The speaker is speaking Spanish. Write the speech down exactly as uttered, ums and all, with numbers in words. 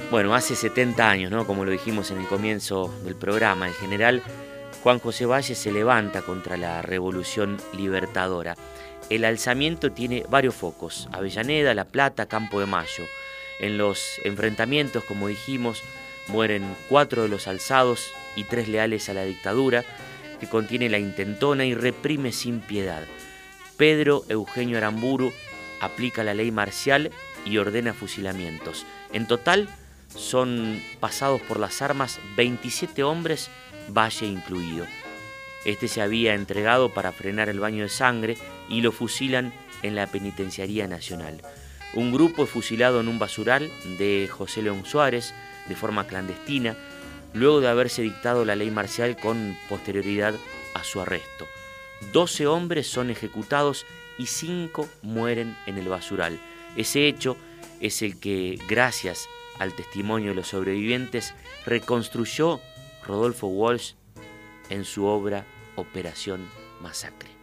Bueno, hace setenta años, ¿no? Como lo dijimos en el comienzo del programa, el general Juan José Valle se levanta contra la Revolución Libertadora. El alzamiento tiene varios focos: Avellaneda, La Plata, Campo de Mayo. En los enfrentamientos, como dijimos, mueren cuatro de los alzados y tres leales a la dictadura, que contiene la intentona y reprime sin piedad. Pedro Eugenio Aramburu aplica la ley marcial y ordena fusilamientos. En total son pasados por las armas veintisiete hombres, Valle incluido. Este se había entregado para frenar el baño de sangre y lo fusilan en la Penitenciaría Nacional. Un grupo es fusilado en un basural de José León Suárez de forma clandestina, luego de haberse dictado la ley marcial con posterioridad a su arresto. doce hombres son ejecutados y cinco mueren en el basural. Ese hecho es el que, gracias al testimonio de los sobrevivientes, reconstruyó Rodolfo Walsh en su obra Operación Masacre.